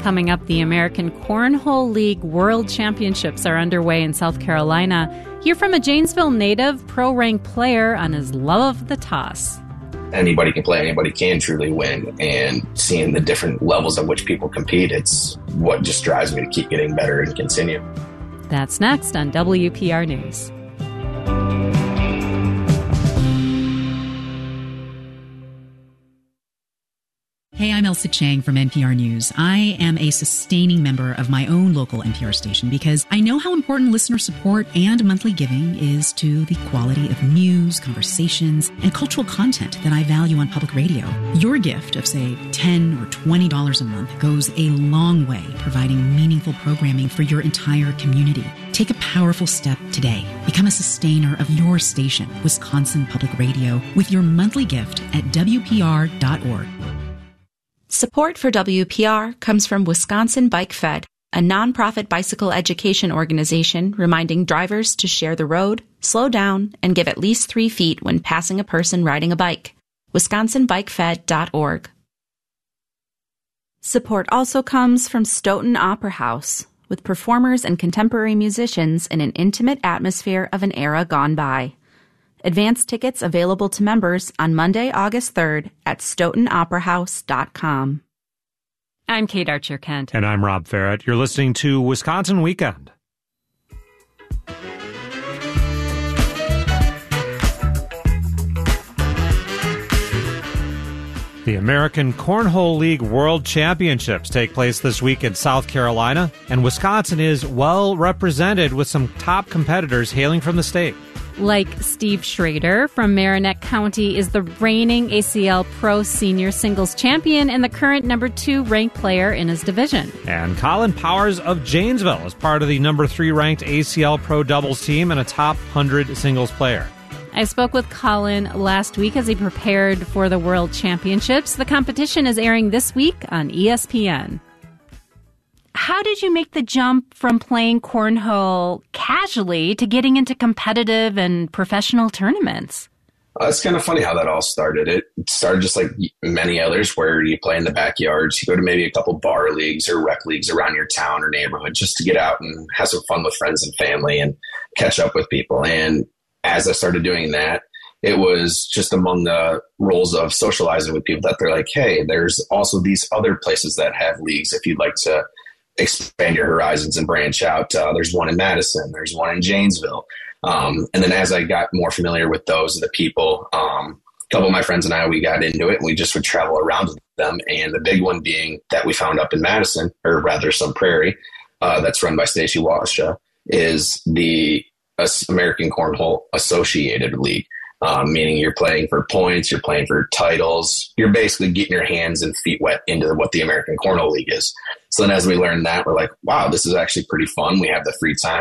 Coming up, the American Cornhole League World Championships are underway in South Carolina. Hear from a Janesville native pro-rank player on his love of the toss. Anybody can play, anybody can truly win, and seeing the different levels at which people compete, it's what just drives me to keep getting better and continue. That's next on WPR News. Hey, I'm Elsa Chang from NPR News. I am a sustaining member of my own local NPR station because I know how important listener support and monthly giving is to the quality of news, conversations, and cultural content that I value on public radio. Your gift of, say, $10 or $20 a month goes a long way providing meaningful programming for your entire community. Take a powerful step today. Become a sustainer of your station, Wisconsin Public Radio, with your monthly gift at WPR.org. Support for WPR comes from Wisconsin Bike Fed, a nonprofit bicycle education organization reminding drivers to share the road, slow down, and give at least 3 feet when passing a person riding a bike. WisconsinBikeFed.org. Support also comes from Stoughton Opera House, with performers and contemporary musicians in an intimate atmosphere of an era gone by. Advance tickets available to members on Monday, August 3rd at StoughtonOperaHouse.com. I'm Kate Archer-Kent. And I'm Rob Farrett. You're listening to Wisconsin Weekend. The American Cornhole League World Championships take place this week in South Carolina, and Wisconsin is well represented with some top competitors hailing from the state. Like Steve Schrader from Marinette County is the reigning ACL Pro Senior Singles Champion and the current number 2 ranked player in his division. And Colin Powers of Janesville is part of the number 3 ranked ACL Pro Doubles team and a top 100 singles player. I spoke with Colin last week as he prepared for the World Championships. The competition is airing this week on ESPN. How did you make the jump from playing cornhole casually to getting into competitive and professional tournaments? It's kind of funny how that all started. It started just like many others where you play in the backyards. You go to maybe a couple bar leagues or rec leagues around your town or neighborhood just to get out and have some fun with friends and family and catch up with people. And as I started doing that, it was just among the roles of socializing with people that they're like, hey, there's also these other places that have leagues if you'd like to expand your horizons and branch out. There's one in Madison. There's one in Janesville. And then as I got more familiar with those, the people, a couple of my friends and I, we got into it and we just would travel around with them. And the big one being that we found up in Madison, or rather Sun Prairie, that's run by Stacey Washa, is the American Cornhole Associated League. Meaning you're playing for points, you're playing for titles, you're basically getting your hands and feet wet into what the American Cornhole League is. So then as we learned that, we're like, wow, this is actually pretty fun. We have the free time